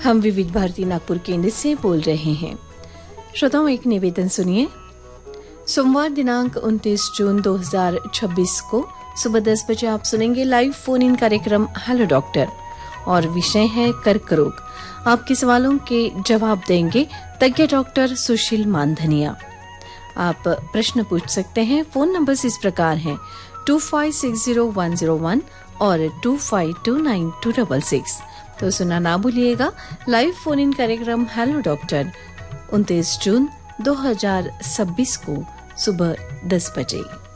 हम विविध भारती नागपुर केंद्र से बोल रहे हैं। श्रोताओं, एक निवेदन सुनिए। सोमवार दिनांक 29 जून 2026 को सुबह 10 बजे आप सुनेंगे लाइव फोन इन कार्यक्रम हेलो डॉक्टर, और विषय है कर्क रोग। आपके सवालों के जवाब देंगे तज्ञ डॉक्टर सुशील मानधनिया। आप प्रश्न पूछ सकते हैं। फोन नंबर्स इस प्रकार हैं 2560-101 और 2529-266। तो सुना ना भूलिएगा लाइव फोन इन कार्यक्रम हेलो डॉक्टर 29 जून 2026 को सुबह 10 बजे।